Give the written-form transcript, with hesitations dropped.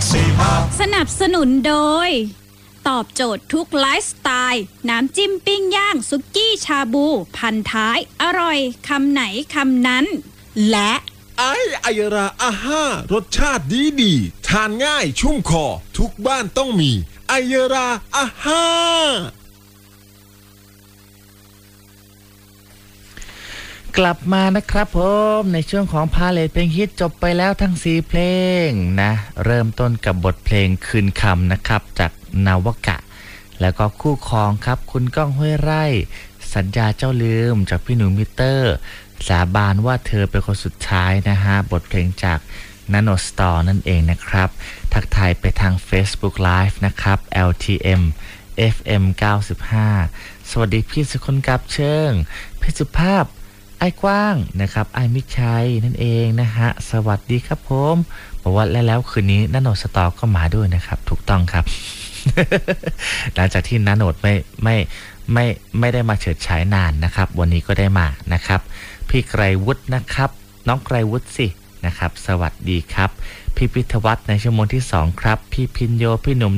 สนับสนุนโดยตอบโจทย์ทุกไลฟ์สไตล์น้ำจิ้มปิ้งย่างสุกี้ชาบูพันท้ายอร่อยคำไหนคำนั้นและไอยราอาห้ารสชาติดีทานง่ายชุ่มคอทุกบ้านต้องมีไอยราอาห้ากลับมานะครับผมในช่วงของพาเลทเพลงฮิตจบไปแล้วทั้ง4เพลงนะเริ่มต้นกับบทเพลงคืนคำนะครับจากนาวกะแล้วก็คู่ครองครับคุณก้องห้วยไร่สัญญาเจ้าลืมจากพี่หนูมิเตอร์สาบานว่าเธอเป็นคนสุดท้ายนะฮะบทเพลงจากNano Store นั่นเองนะครับทักทายไปทาง Facebook Live นะครับ LTM FM 95สวัสดีพี่สุคนกับเชิงพี่สุภาพไอ้กว้างนะครับไอ้มิชัยนั่นเองนะฮะสวัสดีครับผมบอกว่าแล้วคืนนี้นาโนดสตอร์ก็มาด้วยนะครับถูกต้องครับ หลังจากที่นาโนดไม่ได้มาเฉิดฉายนานนะครับวันนี้ก็ได้มานะครับพี่ไกรวุฒินะครับน้องไกรวุฒิสินะครับสวัสดีครับพี่พิทวัฒน์ในชั่วโมงที่2ครับพี่พินโยพี่หนุ่ม